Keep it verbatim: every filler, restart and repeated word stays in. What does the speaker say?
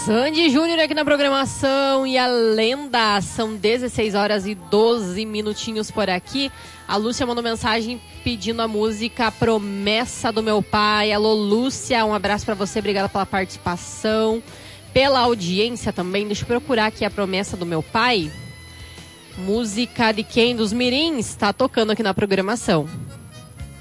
Sandy Júnior aqui na programação e a lenda. São dezesseis horas e doze minutinhos por aqui. A Lúcia mandou mensagem pedindo a música Promessa do Meu Pai. Alô, Lúcia, um abraço pra você, obrigada pela participação, pela audiência também. Deixa eu procurar aqui a Promessa do Meu Pai. Música de quem? Dos Mirins, tá tocando aqui na programação.